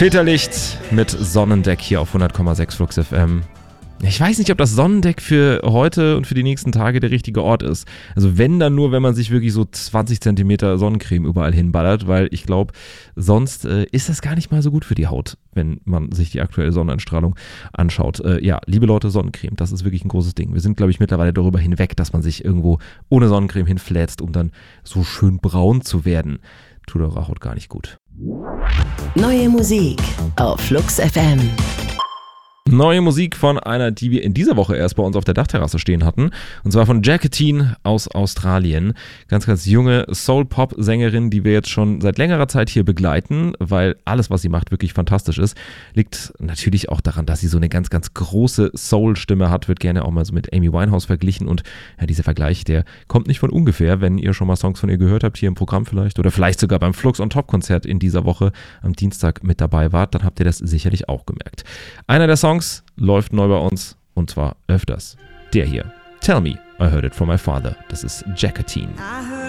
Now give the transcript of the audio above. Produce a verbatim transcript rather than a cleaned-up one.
Peter Licht mit Sonnendeck hier auf hundert Komma sechs Flux F M. Ich weiß nicht, ob das Sonnendeck für heute und für die nächsten Tage der richtige Ort ist. Also wenn, dann nur, wenn man sich wirklich so zwanzig Zentimeter Sonnencreme überall hinballert, weil ich glaube, sonst äh, ist das gar nicht mal so gut für die Haut, wenn man sich die aktuelle Sonneneinstrahlung anschaut. Äh, ja, liebe Leute, Sonnencreme, das ist wirklich ein großes Ding. Wir sind, glaube ich, mittlerweile darüber hinweg, dass man sich irgendwo ohne Sonnencreme hinflätzt, um dann so schön braun zu werden. Tut eurer Haut gar nicht gut. Neue Musik auf Flux F M. Neue Musik von einer, die wir in dieser Woche erst bei uns auf der Dachterrasse stehen hatten. Und zwar von Jacqueline aus Australien. Ganz, ganz junge Soul-Pop-Sängerin, die wir jetzt schon seit längerer Zeit hier begleiten, weil alles, was sie macht, wirklich fantastisch ist. Liegt natürlich auch daran, dass sie so eine ganz, ganz große Soul-Stimme hat. Wird gerne auch mal so mit Amy Winehouse verglichen. Und ja, dieser Vergleich, der kommt nicht von ungefähr, wenn ihr schon mal Songs von ihr gehört habt, hier im Programm vielleicht. Oder vielleicht sogar beim Flux on Top-Konzert in dieser Woche am Dienstag mit dabei wart. Dann habt ihr das sicherlich auch gemerkt. Einer der Songs läuft neu bei uns und zwar öfters. Der hier, Tell Me, I Heard It From My Father. Das ist Jacqueline.